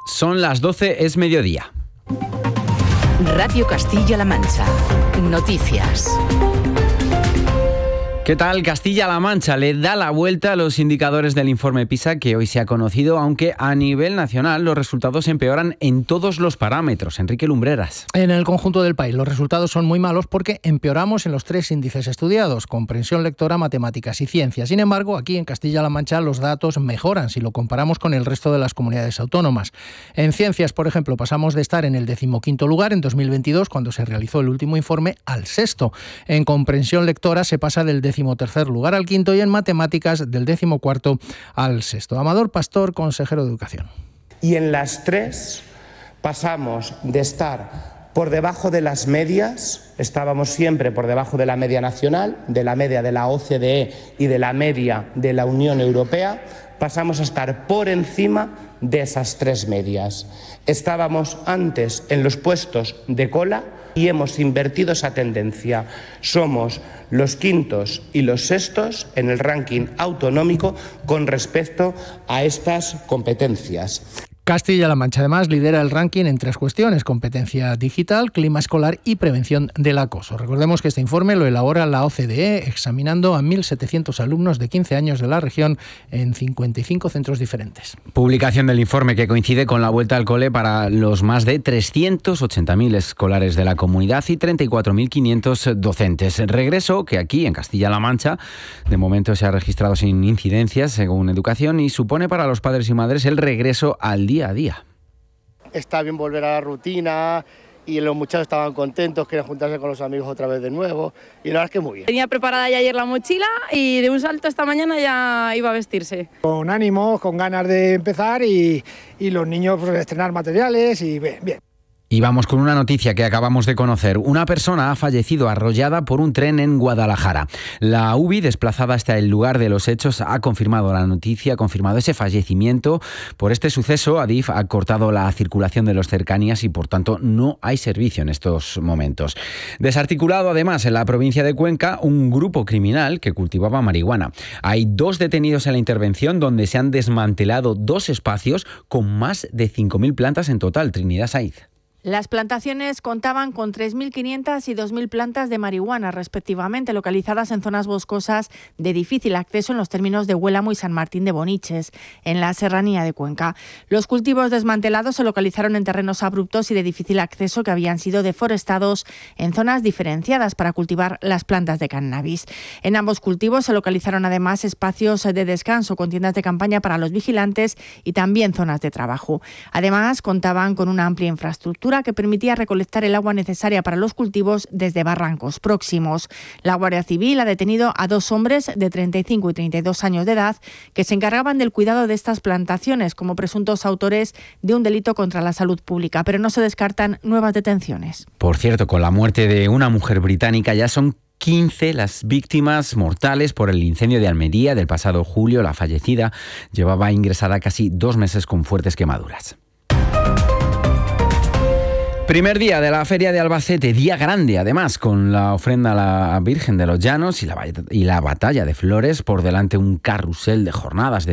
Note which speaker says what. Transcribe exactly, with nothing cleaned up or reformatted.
Speaker 1: Son las doce, es mediodía.
Speaker 2: Radio Castilla-La Mancha. Noticias.
Speaker 1: ¿Qué tal? Castilla-La Mancha le da la vuelta a los indicadores del informe PISA que hoy se ha conocido, aunque a nivel nacional los resultados empeoran en todos los parámetros. Enrique Lumbreras.
Speaker 3: En el conjunto del país los resultados son muy malos porque empeoramos en los tres índices estudiados, comprensión lectora, matemáticas y ciencias. Sin embargo, aquí en Castilla-La Mancha los datos mejoran si lo comparamos con el resto de las comunidades autónomas. En ciencias, por ejemplo, pasamos de estar en el decimoquinto lugar en dos mil veintidós, cuando se realizó el último informe, al sexto. En comprensión lectora se pasa del decimotercer lugar al quinto y en matemáticas del decimocuarto al sexto. Amador Pastor, consejero de Educación.
Speaker 4: Y en las tres pasamos de estar por debajo de las medias, estábamos siempre por debajo de la media nacional, de la media de la O C D E y de la media de la Unión Europea, pasamos a estar por encima de esas tres medias. Estábamos antes en los puestos de cola y hemos invertido esa tendencia. Somos los quintos y los sextos en el ranking autonómico con respecto a estas competencias.
Speaker 3: Castilla-La Mancha, además, lidera el ranking en tres cuestiones: competencia digital, clima escolar y prevención del acoso. Recordemos que este informe lo elabora la O C D E, examinando a mil setecientos alumnos de quince años de la región en cincuenta y cinco centros diferentes.
Speaker 1: Publicación del informe que coincide con la vuelta al cole para los más de trescientos ochenta mil escolares de la comunidad y treinta y cuatro mil quinientos docentes. Regreso que aquí, en Castilla-La Mancha, de momento se ha registrado sin incidencias, según Educación, y supone para los padres y madres el regreso al día día a día.
Speaker 5: Está bien volver a la rutina y los muchachos estaban contentos, querían juntarse con los amigos otra vez de nuevo y la verdad es que muy bien.
Speaker 6: Tenía preparada ya ayer la mochila y de un salto esta mañana ya iba a vestirse.
Speaker 7: Con ánimos, con ganas de empezar y, y los niños pues, estrenar materiales y bien, bien.
Speaker 1: Y vamos con una noticia que acabamos de conocer. Una persona ha fallecido arrollada por un tren en Guadalajara. La U B I, desplazada hasta el lugar de los hechos, ha confirmado la noticia, ha confirmado ese fallecimiento. Por este suceso, Adif ha cortado la circulación de los cercanías y, por tanto, no hay servicio en estos momentos. Desarticulado, además, en la provincia de Cuenca, un grupo criminal que cultivaba marihuana. Hay dos detenidos en la intervención donde se han desmantelado dos espacios con más de cinco mil plantas en total. Trinidad Saiz.
Speaker 8: Las plantaciones contaban con tres mil quinientas y dos mil plantas de marihuana, respectivamente, localizadas en zonas boscosas de difícil acceso en los términos de Huélamo y San Martín de Boniches, en la serranía de Cuenca. Los cultivos desmantelados se localizaron en terrenos abruptos y de difícil acceso que habían sido deforestados en zonas diferenciadas para cultivar las plantas de cannabis. En ambos cultivos se localizaron además espacios de descanso con tiendas de campaña para los vigilantes y también zonas de trabajo. Además, contaban con una amplia infraestructura que permitía recolectar el agua necesaria para los cultivos desde barrancos próximos. La Guardia Civil ha detenido a dos hombres de treinta y cinco y treinta y dos años de edad que se encargaban del cuidado de estas plantaciones como presuntos autores de un delito contra la salud pública, pero no se descartan nuevas detenciones.
Speaker 1: Por cierto, con la muerte de una mujer británica ya son quince las víctimas mortales por el incendio de Almería del pasado julio. La fallecida llevaba ingresada casi dos meses con fuertes quemaduras. Primer día de la Feria de Albacete, día grande además, con la ofrenda a la Virgen de los Llanos y la, y la batalla de flores, por delante un carrusel de jornadas de